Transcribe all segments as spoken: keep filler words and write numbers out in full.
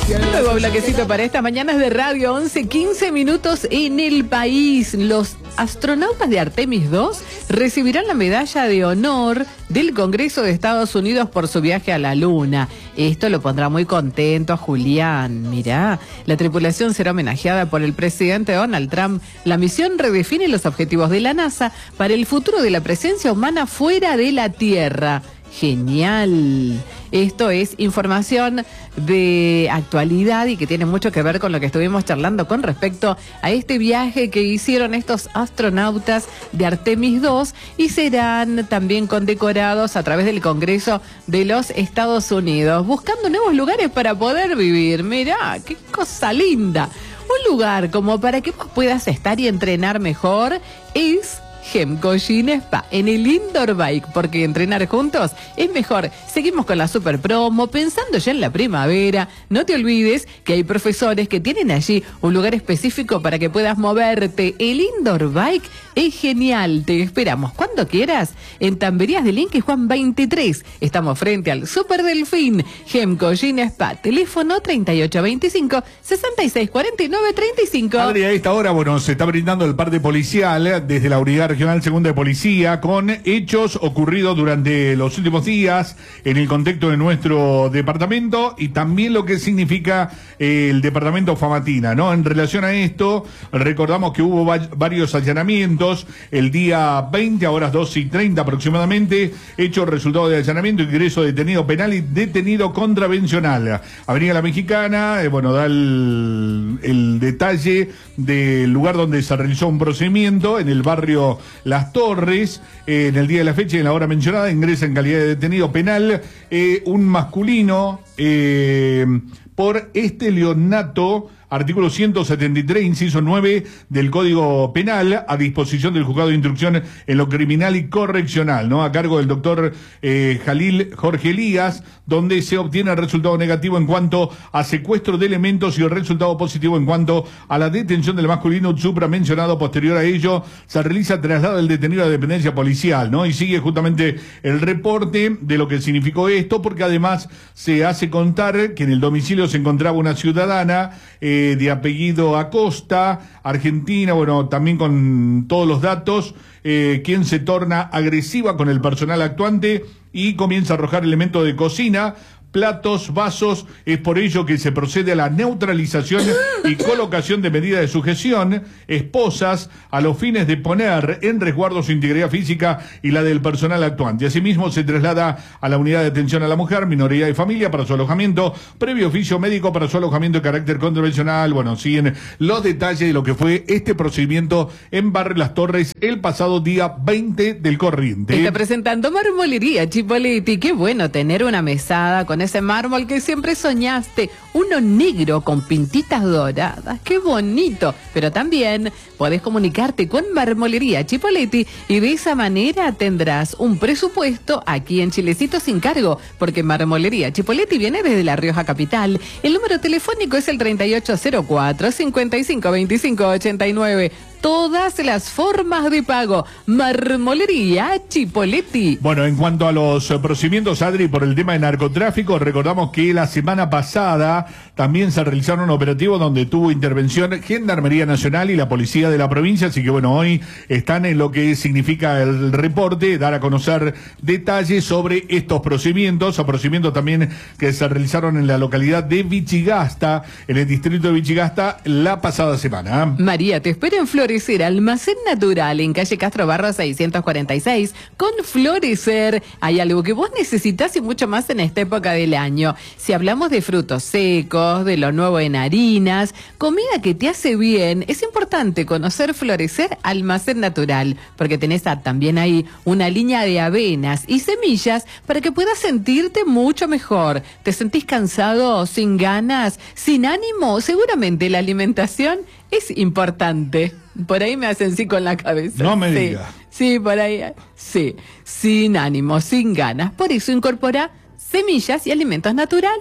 Nuevo bloquecito para estas mañanas de radio, once quince minutos en el país. Los astronautas de Artemis dos recibirán la medalla de honor del Congreso de Estados Unidos por su viaje a la Luna. Esto lo pondrá muy contento a Julián. Mirá, la tripulación será homenajeada por el presidente Donald Trump. La misión redefine los objetivos de la NASA para el futuro de la presencia humana fuera de la Tierra. Genial. Esto es información de actualidad y que tiene mucho que ver con lo que estuvimos charlando con respecto a este viaje que hicieron estos astronautas de Artemis dos y serán también condecorados a través del Congreso de los Estados Unidos, buscando nuevos lugares para poder vivir. Mirá, qué cosa linda. Un lugar como para que vos puedas estar y entrenar mejor es Hemco Gym Spa, en el Indoor Bike, porque entrenar juntos es mejor. Seguimos con la super promo, pensando ya en la primavera. No te olvides que hay profesores que tienen allí un lugar específico para que puedas moverte. El Indoor Bike es genial. Te esperamos cuando quieras en Tamberías del Inca y Juan veintitrés. Estamos frente al Super Delfín. Hemco Gym Spa, teléfono treinta y ocho veinticinco, sesenta y seis cuarenta y nueve treinta y cinco. Adri, a esta hora, bueno, se está brindando el parte policial desde la Unidad Regional Segunda de Policía con hechos ocurridos durante los últimos días en el contexto de nuestro departamento y también lo que significa eh, el departamento Famatina, ¿no? En relación a esto, recordamos que hubo va varios allanamientos el día veinte, a horas doce y treinta aproximadamente, hecho resultado de allanamiento, ingreso detenido penal y detenido contravencional. Avenida La Mexicana, eh, bueno, da el, el detalle del lugar donde se realizó un procedimiento en el barrio Las Torres, eh, en el día de la fecha y en la hora mencionada, ingresa en calidad de detenido penal eh, un masculino eh, por este leonato, artículo ciento setenta y tres, inciso nueve del Código Penal, a disposición del Juzgado de Instrucción en lo Criminal y Correccional, ¿no? A cargo del doctor eh, Jalil Jorge Elías, donde se obtiene el resultado negativo en cuanto a secuestro de elementos y el resultado positivo en cuanto a la detención del masculino supramencionado. Posterior a ello, se realiza traslado del detenido a dependencia policial, ¿no? Y sigue justamente el reporte de lo que significó esto, porque además se hace contar que en el domicilio se encontraba una ciudadana eh, de apellido Acosta, argentina, bueno, también con todos los datos, eh, quien se torna agresiva con el personal actuante y comienza a arrojar elementos de cocina, platos, vasos. Es por ello que se procede a la neutralización y colocación de medidas de sujeción, esposas, a los fines de poner en resguardo su integridad física y la del personal actuante. Asimismo, se traslada a la unidad de atención a la mujer, minoría y familia para su alojamiento, previo oficio médico para su alojamiento de carácter contravencional. Bueno, siguen los detalles de lo que fue este procedimiento en Barrio Las Torres el pasado día veinte del corriente. Está presentando Marmolería Chipoletti. Qué bueno tener una mesada con ese mármol que siempre soñaste, uno negro con pintitas doradas, qué bonito. Pero también podés comunicarte con Marmolería Chipoletti y de esa manera tendrás un presupuesto aquí en Chilecito sin cargo, porque Marmolería Chipoletti viene desde La Rioja Capital. El número telefónico es el treinta y ocho cero cuatro, cincuenta y cinco veinticinco ochenta y nueve. Todas las formas de pago. Marmolería Chipoletti. Bueno, en cuanto a los eh, procedimientos, Adri, por el tema de narcotráfico, recordamos que la semana pasada también se realizaron un operativo donde tuvo intervención Gendarmería Nacional y la Policía de la provincia, así que bueno, hoy están en lo que significa el reporte, dar a conocer detalles sobre estos procedimientos, o procedimientos también que se realizaron en la localidad de Vichigasta, en el distrito de Vichigasta, la pasada semana. María, te espera en Florecer, Almacén Natural, en calle Castro Barra seiscientos cuarenta y seis. Con Florecer hay algo que vos necesitas y mucho más en esta época del año. Si hablamos de frutos secos, de lo nuevo en harinas, comida que te hace bien, es importante conocer Florecer Almacén Natural, porque tenés también ahí una línea de avenas y semillas para que puedas sentirte mucho mejor. ¿Te sentís cansado, sin ganas, sin ánimo? Seguramente la alimentación es importante. Por ahí me hacen sí con la cabeza. No me sí, diga. Sí, por ahí. Sí, sin ánimo, sin ganas. Por eso incorpora semillas y alimentos naturales.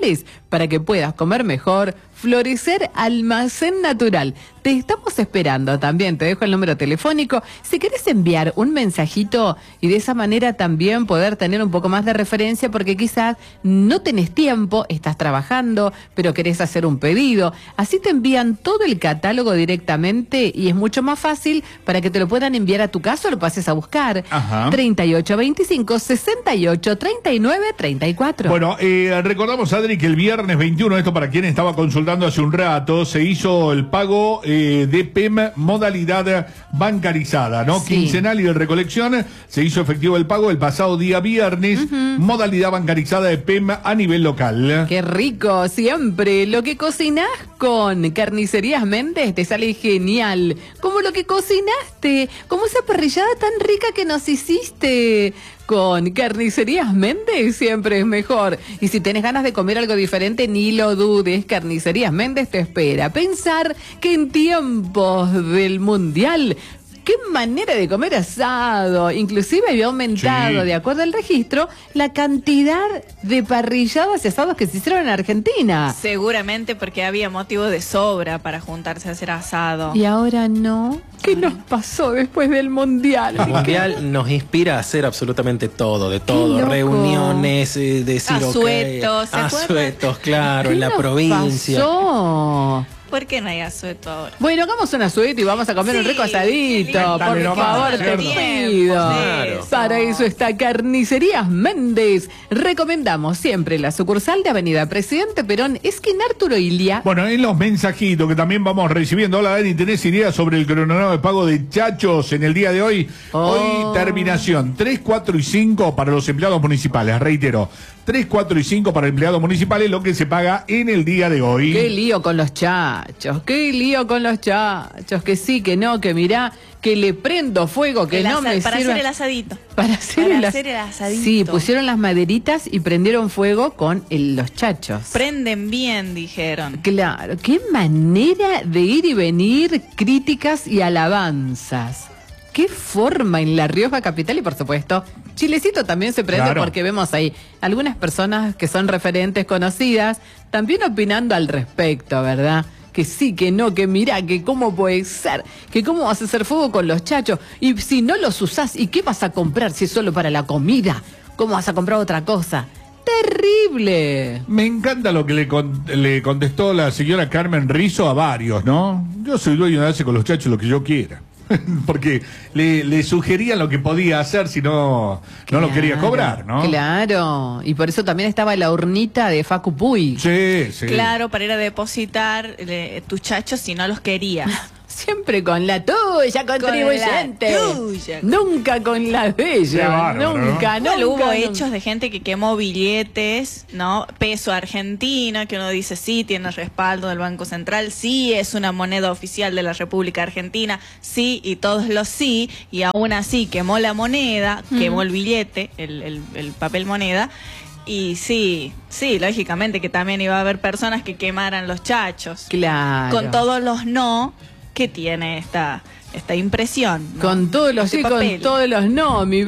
para que puedas comer mejor. Florecer Almacén Natural. Te estamos esperando también. Te dejo el número telefónico. Si querés enviar un mensajito y de esa manera también poder tener un poco más de referencia, porque quizás no tenés tiempo, estás trabajando, pero querés hacer un pedido. Así te envían todo el catálogo directamente y es mucho más fácil para que te lo puedan enviar a tu casa o lo pases a buscar. Ajá. treinta y ocho veinticinco, sesenta y ocho, treinta y nueve, treinta y cuatro. Bueno, eh, recordamos, Adri, que el viernes veintiuno, esto para quien estaba consultando hace un rato, se hizo el pago eh, de P E M modalidad bancarizada, ¿no? Sí. Quincenal y de recolección. Se hizo efectivo el pago el pasado día viernes, uh-huh. modalidad bancarizada de P E M a nivel local. ¡Qué rico! Siempre lo que cocinás con Carnicerías Méndez te sale genial. Como lo que cocinaste, como esa parrillada tan rica que nos hiciste. Con Carnicerías Méndez siempre es mejor. Y si tenés ganas de comer algo diferente, ni lo dudes, Carnicerías Méndez te espera. Pensar que en tiempos del Mundial, qué manera de comer asado. Inclusive había aumentado, sí, de acuerdo al registro, la cantidad de parrillados y asados que se hicieron en Argentina. Seguramente porque había motivo de sobra para juntarse a hacer asado. Y ahora no. ¿Qué nos pasó después del Mundial? El Mundial nos inspira a hacer absolutamente todo, de todo. Reuniones, eh, decir asuetos, okay, asuetos, claro, en la provincia. Pasó? ¿Por qué no hay asueto ahora? Bueno, hagamos un asueto y vamos a comer sí, un rico asadito. Por no favor, te pido. Claro. Para eso está Carnicerías Méndez. Recomendamos siempre la sucursal de Avenida Presidente Perón, esquina Arturo Illia. Bueno, en los mensajitos que también vamos recibiendo. Hola, Dani, ¿tenés idea sobre el cronograma de pago de chachos en el día de hoy? Oh. Hoy terminación tres, cuatro y cinco para los empleados municipales. Reitero, tres, cuatro y cinco para empleados municipales, lo que se paga en el día de hoy. Qué lío con los chachos. Qué lío con los chachos, que sí, que no, que mirá, que le prendo fuego, que el no me para sirva. hacer el asadito. Para hacer, para el, hacer el asadito. Sí, pusieron las maderitas y prendieron fuego con el, los chachos. Prenden bien, dijeron. Claro, qué manera de ir y venir, críticas y alabanzas. Qué forma en La Rioja capital y por supuesto Chilecito también se prende, claro, porque vemos ahí algunas personas que son referentes conocidas también opinando al respecto, ¿verdad? Que sí, que no, que mirá, que cómo puede ser, que cómo vas a hacer fuego con los chachos, y si no los usás, ¿y qué vas a comprar si es solo para la comida? ¿Cómo vas a comprar otra cosa? ¡Terrible! Me encanta lo que le, con, le contestó la señora Carmen Rizzo a varios, ¿no? Yo soy dueño de hacer con los chachos lo que yo quiera. Porque le, le sugerían lo que podía hacer si no, claro, no lo quería cobrar, ¿no? Claro, y por eso también estaba la urnita de Facu Puy. Sí, sí. Claro, para ir a depositar eh, tus chachos si no los querías. Siempre con la tuya, contribuyente. Con la tuya. Nunca con la de ella. Bárbaro, nunca, ¿no? nunca. Hubo nunca. hechos de gente que quemó billetes, ¿no? Peso argentino, que uno dice sí, tiene respaldo del Banco Central, sí, es una moneda oficial de la República Argentina, sí, y todos los sí, y aún así quemó la moneda, mm. quemó el billete, el, el, el papel moneda. Y sí, sí, lógicamente que también iba a haber personas que quemaran los chachos. Claro. Con todos los no que tiene esta esta impresión, ¿no? Con todos los este sí, papel. Con todos los no, mi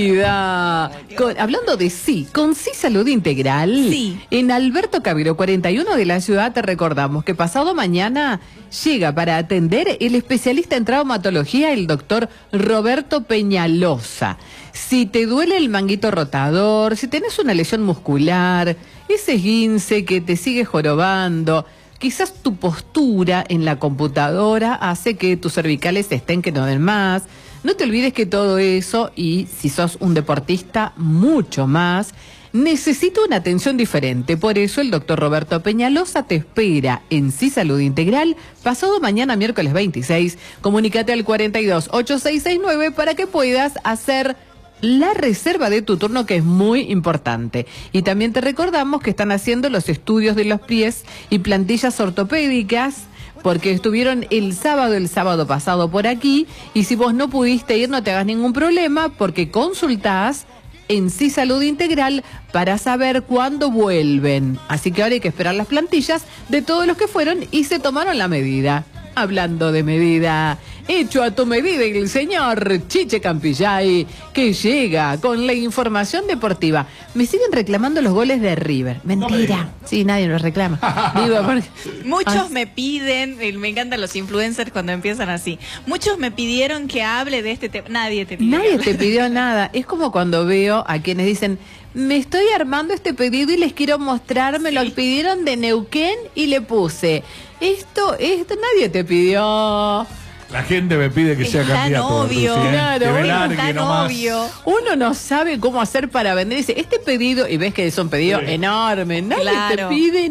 vida. Con, hablando de sí, con sí Salud Integral. Sí. En Alberto Cabero cuarenta y uno de la ciudad te recordamos que pasado mañana llega para atender el especialista en traumatología, el doctor Roberto Peñalosa. Si te duele el manguito rotador, si tenés una lesión muscular, ese esguince que te sigue jorobando, quizás tu postura en la computadora hace que tus cervicales estén que no den más. No te olvides que todo eso, y si sos un deportista, mucho más, necesita una atención diferente. Por eso el doctor Roberto Peñalosa te espera en Sí Salud Integral pasado mañana, miércoles veintiséis. Comunícate al cuarenta y dos, ochenta y seis sesenta y nueve para que puedas hacer la reserva de tu turno, que es muy importante. Y también te recordamos que están haciendo los estudios de los pies y plantillas ortopédicas, porque estuvieron el sábado, el sábado pasado por aquí, y si vos no pudiste ir, no te hagas ningún problema, porque consultás en Sí Salud Integral para saber cuándo vuelven. Así que ahora hay que esperar las plantillas de todos los que fueron y se tomaron la medida. Hablando de medida, hecho a tu medida el señor Chiche Campillay, que llega con la información deportiva. Me siguen reclamando los goles de River. Mentira. No, sí, nadie los reclama. Digo, porque... Muchos ah. me piden, y me encantan los influencers cuando empiezan así. Muchos me pidieron que hable de este tema. Nadie te pidió. Nadie te pidió nada. Es como cuando veo a quienes dicen, me estoy armando este pedido y les quiero mostrar, me sí. lo pidieron de Neuquén y le puse, esto, esto, nadie te pidió. La gente me pide que es sea candidato. Obvio, claro, es tan obvio. Uno no sabe cómo hacer para vender. Dice, este pedido, y ves que es un pedido sí. enorme, nadie claro. te pide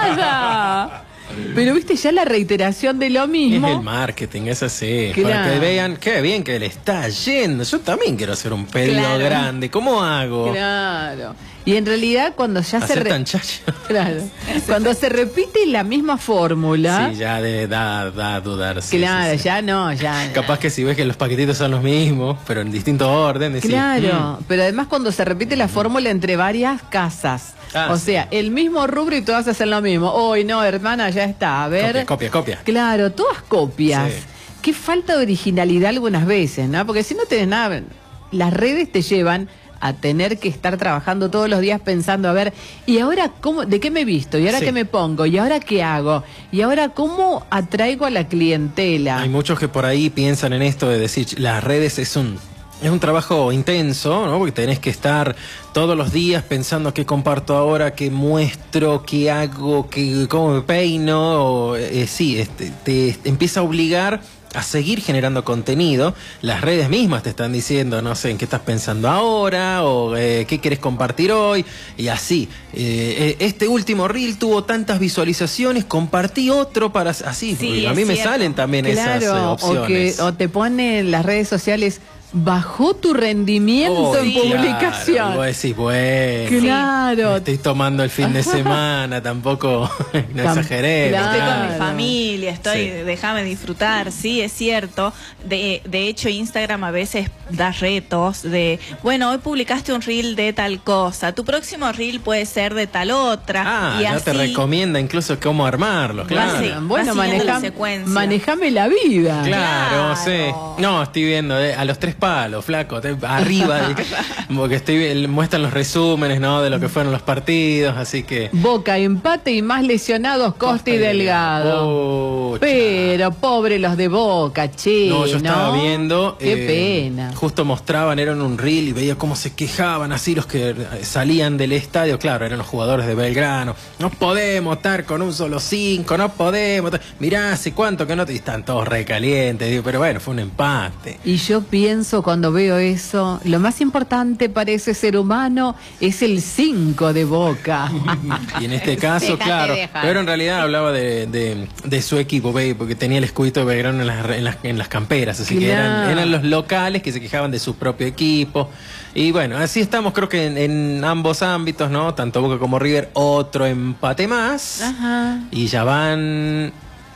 nada. Pero viste ya la reiteración de lo mismo. Es el marketing, es así. Claro. Para que vean qué bien que le está yendo. Yo también quiero hacer un pedido claro. grande. ¿Cómo hago? Claro. Y en realidad cuando ya se re... claro. cuando se repite la misma fórmula. Sí, ya de, da, da a dudar. Sí, claro, sí, sí. ya no, ya. Capaz que si ves que los paquetitos son los mismos, pero en distinto orden. Decís, claro, mm. pero además cuando se repite la fórmula entre varias casas. Ah, o sea, sí. el mismo rubro y todas hacen lo mismo. Hoy no, hermana, ya está. A ver. Copia, copia, copia. Claro, todas copias. Sí. Qué falta de originalidad algunas veces, ¿no? Porque si no tenés nada, las redes te llevan a tener que estar trabajando todos los días pensando, a ver, ¿y ahora cómo, de qué me visto? ¿Y ahora sí. qué me pongo? ¿Y ahora qué hago? ¿Y ahora cómo atraigo a la clientela? Hay muchos que por ahí piensan en esto de decir, las redes es un... Es un trabajo intenso, ¿no? Porque tenés que estar todos los días pensando qué comparto ahora, qué muestro, qué hago, qué, cómo me peino. O, eh, sí, este, te empieza a obligar a seguir generando contenido. Las redes mismas te están diciendo, no sé, en qué estás pensando ahora o eh, qué querés compartir hoy. Y así, eh, este último reel tuvo tantas visualizaciones, compartí otro para... Así, sí, a mí me cierto. salen también claro, esas eh, opciones. O, que, o te ponen las redes sociales... Bajó tu rendimiento oh, en sí, publicación. Claro, y vos decís, bueno, claro. estoy tomando el fin de semana, tampoco no Tam exageré. Claro. Estoy con mi Claro. familia, estoy, sí. déjame disfrutar, sí, es cierto. De, de hecho, Instagram a veces da retos de, bueno, hoy publicaste un reel de tal cosa, tu próximo reel puede ser de tal otra. Ah, y ya así, te recomienda incluso cómo armarlo, claro. Sí, bueno, maneja, manejame la vida. Claro, Claro. sí. No, estoy viendo eh, a los tres palos, flaco, te, arriba, de, porque estoy muestran los resúmenes, ¿no? De lo que fueron los partidos, así que... Boca, empate y más lesionados Costa y Delgado. Oh, pero pobre los de Boca, che, No, yo estaba ¿no? viendo... Qué eh, pena. Justo mostraban, eran un reel y veía cómo se quejaban así los que salían del estadio. Claro, eran los jugadores de Belgrano. No podemos estar con un solo cinco, no podemos... Mirá, hace cuánto que no... te... Y están todos recalientes, digo, pero bueno, fue un empate. Y yo pienso cuando veo eso, lo más importante para ese ser humano es el cinco de Boca. Y en este caso, claro, pero en realidad hablaba de, de, de su equipo, porque tenía el escudito de Belgrano en las, en las, en las camperas, así claro. que eran, eran los locales que se quejaban de su propio equipo. Y bueno, así estamos creo que en, en ambos ámbitos, ¿no? Tanto Boca como River, otro empate más. Ajá. Y ya van...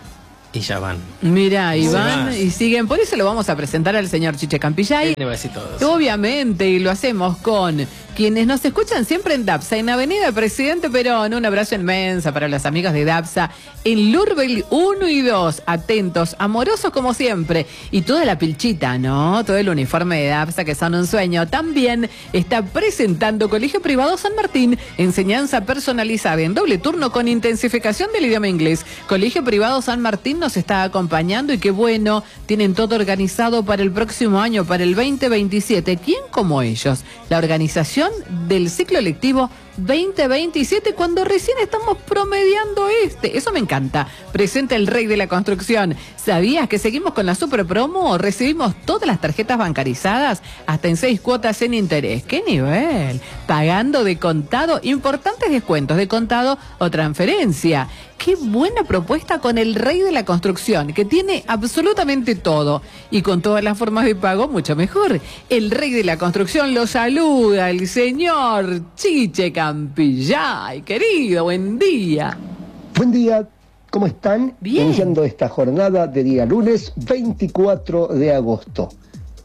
Y ya van. Mira, y van y siguen. Por eso lo vamos a presentar al señor Chiche Campillay. Le voy a decir todos. Obviamente, y lo hacemos con quienes nos escuchan siempre en Dapsa, en Avenida Presidente Perón. Un abrazo inmenso para los amigos de Dapsa. En Lurvel uno y dos, atentos, amorosos como siempre. Y toda la pilchita, ¿no? Todo el uniforme de Dapsa, que son un sueño. También está presentando Colegio Privado San Martín, enseñanza personalizada en doble turno con intensificación del idioma inglés. Colegio Privado San Martín nos está acompañando y qué bueno, tienen todo organizado para el próximo año, para el veinte veintisiete. ¿Quién como ellos? La organización del ciclo lectivo veinte veintisiete, cuando recién estamos promediando este. Eso me encanta. Presenta el rey de la construcción. ¿Sabías que seguimos con la super promo? Recibimos todas las tarjetas bancarizadas hasta en seis cuotas en interés. ¡Qué nivel! Pagando de contado, importantes descuentos de contado o transferencia. ¡Qué buena propuesta con el rey de la construcción, que tiene absolutamente todo! Y con todas las formas de pago, mucho mejor. El rey de la construcción lo saluda el señor Chiche Campillay. Querido, buen día. Buen día, ¿cómo están? Bien. Iniciando esta jornada de día lunes veinticuatro de agosto.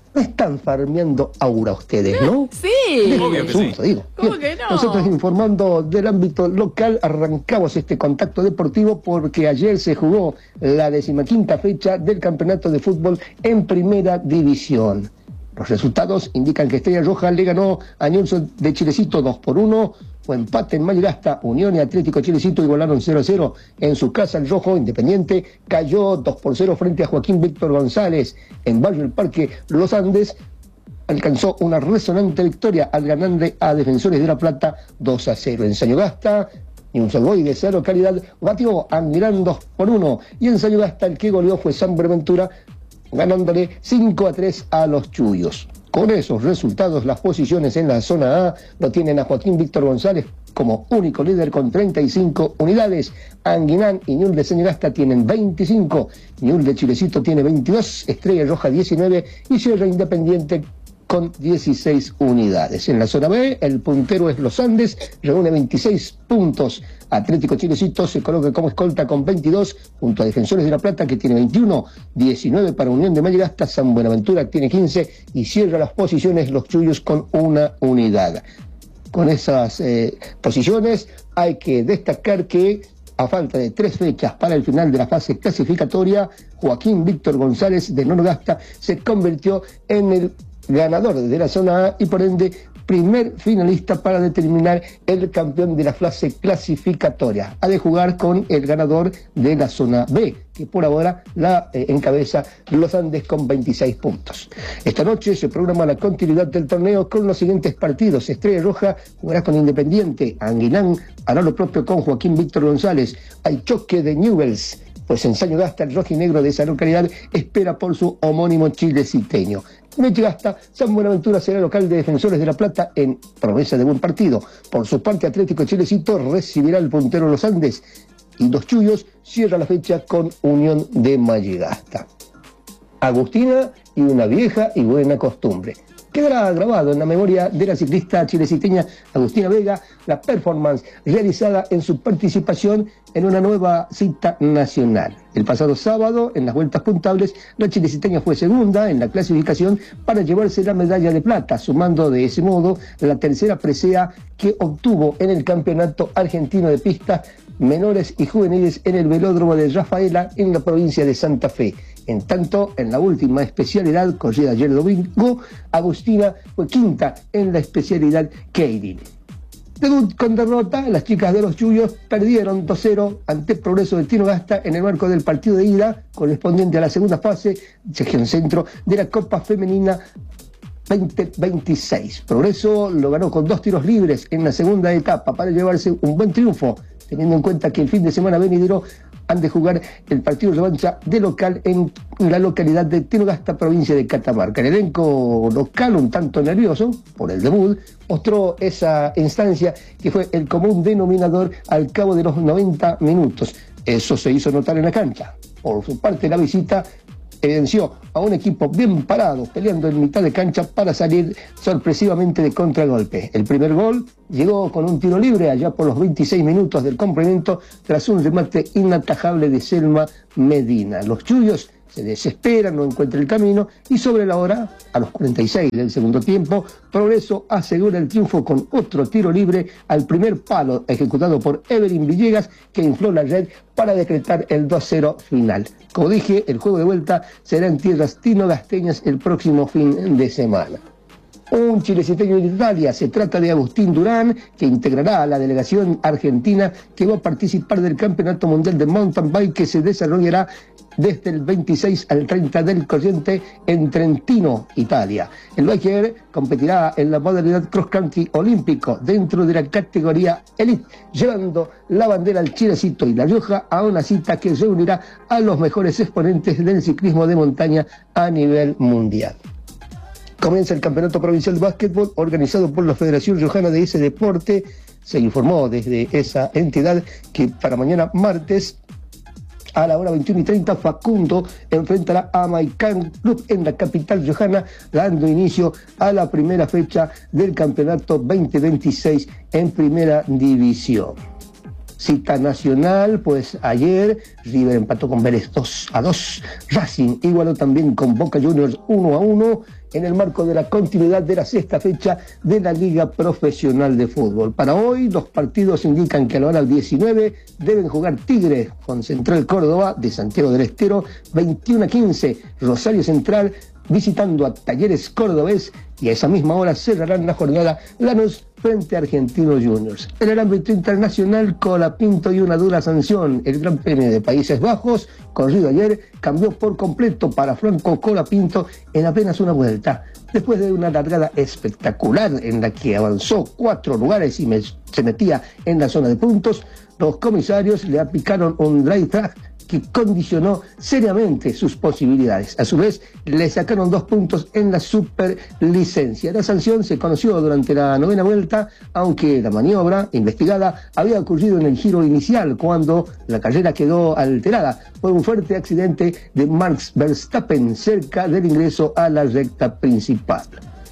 No están farmeando aura ustedes, ¿no? Sí. Obvio que Asunto, sí. digo. ¿Cómo Bien, que no? Nosotros informando del ámbito local, arrancamos este contacto deportivo porque ayer se jugó la decimaquinta fecha del campeonato de fútbol en primera división. Los resultados indican que Estrella Roja le ganó a Newell's de Chilecito dos por uno. Fue empate en Mayagasta. Unión y Atlético Chilecito igualaron cero a cero en su casa. El Rojo Independiente cayó dos por cero frente a Joaquín Víctor González. En Barrio El Parque, Los Andes alcanzó una resonante victoria al ganarle a Defensores de La Plata dos a cero. En Sañogasta, Newell's Old Boys de esa localidad batió a Mirán dos por uno. Y en Sañogasta el que goleó fue San Buenaventura, ganándole cinco a tres a los Chuyos. Con esos resultados, las posiciones en la zona A lo tienen a Joaquín Víctor González como único líder con treinta y cinco unidades. Anguinán y Ñul de Sañogasta tienen veinticinco, Ñul de Chilecito tiene veintidós, Estrella Roja diecinueve y Sierra Independiente con dieciséis unidades. En la zona B, el puntero es Los Andes, reúne veintiséis puntos. Atlético Chilecito se coloca como escolta con veintidós, junto a Defensores de La Plata, que tiene veintiuno, diecinueve para Unión de Mayagasta, San Buenaventura tiene quince, y cierra las posiciones Los Chuyos con una unidad. Con esas eh, posiciones hay que destacar que, a falta de tres fechas para el final de la fase clasificatoria, Joaquín Víctor González de Nonogasta se convirtió en el ganador de la zona A y por ende primer finalista para determinar el campeón de la fase clasificatoria. Ha de jugar con el ganador de la zona B, que por ahora la eh, encabeza Los Andes con veintiséis puntos. Esta noche se programa la continuidad del torneo con los siguientes partidos. Estrella Roja jugará con Independiente, Anguinán hará lo propio con Joaquín Víctor González. Hay choque de Newell's, pues en Sañogasta el rojinegro de esa localidad espera por su homónimo chileciteño. Mayagasta, San Buenaventura será local de Defensores de La Plata en promesa de buen partido. Por su parte, Atlético Chilecito recibirá el puntero Los Andes y Los Chuyos cierra la fecha con Unión de Mayagasta. Agustina y una vieja y buena costumbre. Quedará grabado en la memoria de la ciclista chileciteña Agustina Vega la performance realizada en su participación en una nueva cita nacional. El pasado sábado, en las vueltas puntables, la chileciteña fue segunda en la clasificación para llevarse la medalla de plata, sumando de ese modo la tercera presea que obtuvo en el Campeonato Argentino de Pistas Menores y Juveniles en el velódromo de Rafaela, en la provincia de Santa Fe. En tanto, en la última especialidad, corrida ayer domingo, Agustina fue quinta en la especialidad Keirin. Debut con derrota, las chicas de Los Chuyos perdieron dos cero ante Progreso de Tinogasta en el marco del partido de ida, correspondiente a la segunda fase, sección centro, de la Copa Femenina veinte veintiséis. Progreso lo ganó con dos tiros libres en la segunda etapa para llevarse un buen triunfo, teniendo en cuenta que el fin de semana venidero han de jugar el partido de revancha de local en la localidad de Tinogasta, provincia de Catamarca. El elenco local, un tanto nervioso por el debut, mostró esa instancia que fue el común denominador al cabo de los noventa minutos. Eso se hizo notar en la cancha. Por su parte, la visita evidenció a un equipo bien parado, peleando en mitad de cancha para salir sorpresivamente de contragolpe. El primer gol llegó con un tiro libre allá por los veintiséis minutos del complemento, tras un remate inatajable de Selma Medina. Los Chuyos se desesperan, no encuentran el camino y sobre la hora, a los cuarenta y seis del segundo tiempo, Progreso asegura el triunfo con otro tiro libre al primer palo ejecutado por Evelyn Villegas, que infló la red para decretar el dos cero final. Como dije, el juego de vuelta será en tierras tinogasteñas el próximo fin de semana. Un chileciteño de Italia, se trata de Agustín Durán, que integrará a la delegación argentina que va a participar del Campeonato Mundial de Mountain Bike que se desarrollará desde el veintiséis al treinta del corriente en Trentino, Italia. El biker competirá en la modalidad cross country olímpico dentro de la categoría Elite, llevando la bandera al Chilecito y La Rioja a una cita que reunirá a los mejores exponentes del ciclismo de montaña a nivel mundial. Comienza el Campeonato Provincial de Básquetbol organizado por la Federación Riojana de ese deporte. Se informó desde esa entidad que para mañana martes a la hora veintiuno y treinta Facundo enfrentará a Maicán Club en la capital riojana, dando inicio a la primera fecha del Campeonato veinte veintiséis en Primera División. Cita nacional, pues ayer River empató con Vélez dos a dos, Racing igualó también con Boca Juniors uno a uno, en el marco de la continuidad de la sexta fecha de la Liga Profesional de Fútbol. Para hoy, los partidos indican que a la hora diecinueve deben jugar Tigres con Central Córdoba de Santiago del Estero, veintiuno a quince, Rosario Central visitando a Talleres Cordobés, y a esa misma hora cerrarán la jornada Lanús frente a Argentinos Juniors. En el ámbito internacional, Colapinto y una dura sanción. El Gran Premio de Países Bajos, corrido ayer, cambió por completo para Franco Colapinto en apenas una vuelta. Después de una largada espectacular en la que avanzó cuatro lugares y me, se metía en la zona de puntos, los comisarios le aplicaron un dry track que condicionó seriamente sus posibilidades. A su vez, le sacaron dos puntos en la superlicencia. La sanción se conoció durante la novena vuelta, aunque la maniobra investigada había ocurrido en el giro inicial, cuando la carrera quedó alterada por un fuerte accidente de Max Verstappen cerca del ingreso a la recta principal.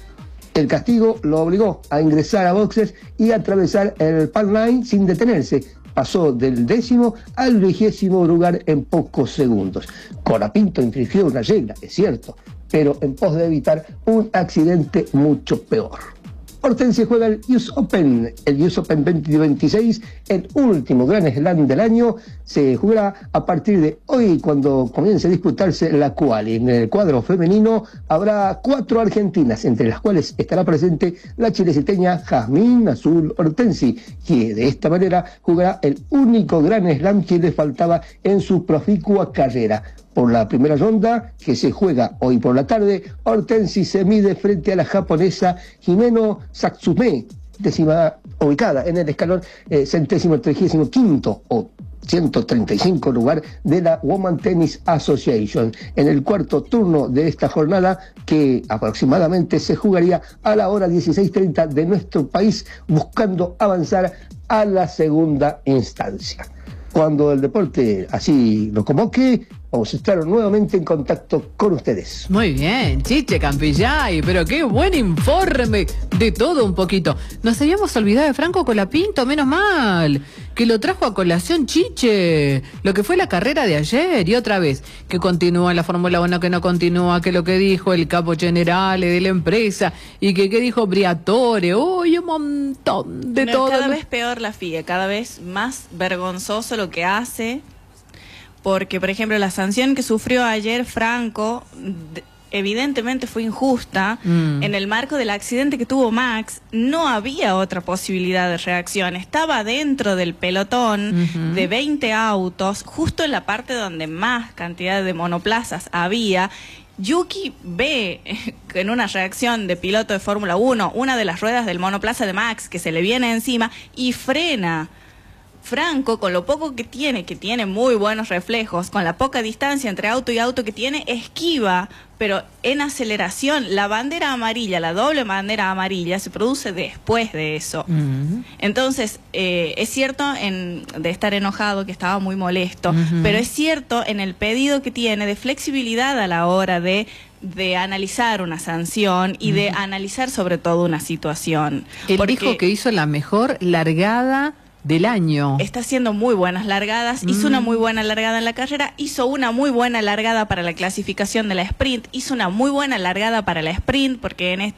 El castigo lo obligó a ingresar a boxes y atravesar el pit line sin detenerse. Pasó del décimo al vigésimo lugar en pocos segundos. Colapinto infringió una regla, es cierto, pero en pos de evitar un accidente mucho peor. Hortense juega el U S Open, el U S Open veinte veintiséis, el último Grand Slam del año, se jugará a partir de hoy cuando comience a disputarse la quali. En el cuadro femenino habrá cuatro argentinas, entre las cuales estará presente la chileciteña Jazmín Azul Hortensi, que de esta manera jugará el único Grand Slam que le faltaba en su proficua carrera. Por la primera ronda, que se juega hoy por la tarde, Hortensi se mide frente a la japonesa Himeno Satsume, décima ubicada en el escalón eh, centésimo trigésimo quinto o ciento treinta y cinco lugar de la Women Tennis Association. En el cuarto turno de esta jornada, que aproximadamente se jugaría a la hora dieciséis treinta de nuestro país, buscando avanzar a la segunda instancia. Cuando el deporte así lo convoque, vamos a estar nuevamente en contacto con ustedes. Muy bien, Chiche Campillay, pero qué buen informe, de todo un poquito. Nos habíamos olvidado de Franco Colapinto, menos mal, que lo trajo a colación Chiche, lo que fue la carrera de ayer, y otra vez, que continúa la Fórmula uno, que no continúa, que lo que dijo el capo general de la empresa, y que qué dijo Briatore, uy, un montón de no, todo. Cada vez peor la F I A, cada vez más vergonzoso lo que hace. Porque, por ejemplo, la sanción que sufrió ayer Franco evidentemente fue injusta. Mm. En el marco del accidente que tuvo Max, no había otra posibilidad de reacción. Estaba dentro del pelotón uh-huh. de veinte autos, justo en la parte donde más cantidad de monoplazas había. Yuki ve en una reacción de piloto de Fórmula uno una de las ruedas del monoplaza de Max que se le viene encima y frena. Franco, con lo poco que tiene, que tiene muy buenos reflejos, con la poca distancia entre auto y auto que tiene, esquiva, pero en aceleración. La bandera amarilla, la doble bandera amarilla, se produce después de eso. Uh-huh. Entonces, eh, es cierto en, de estar enojado, que estaba muy molesto, uh-huh. pero es cierto en el pedido que tiene de flexibilidad a la hora de de analizar una sanción y uh-huh. de analizar sobre todo una situación. Él Porque dijo que hizo la mejor largada del año. Está haciendo muy buenas largadas, mm. hizo una muy buena largada en la carrera, hizo una muy buena largada para la clasificación de la sprint, hizo una muy buena largada para la sprint, porque en este